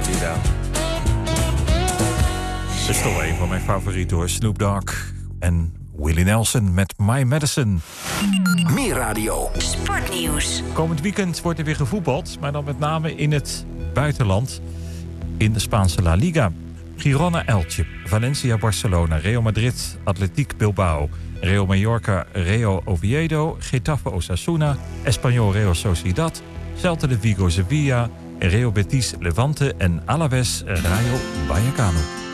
Jawel. Dat is toch wel een van mijn favorieten hoor. Snoop Dogg en Willie Nelson met My Medicine. Meer radio. Sportnieuws. Komend weekend wordt er weer gevoetbald, maar dan met name in het buitenland. In de Spaanse La Liga. Girona Elche, Valencia Barcelona, Real Madrid, Athletic Bilbao, Real Mallorca, Real Oviedo, Getafe Osasuna, Espanyol Real Sociedad, Celta de Vigo Sevilla, Real Betis Levante en Alaves Rayo Vallecano.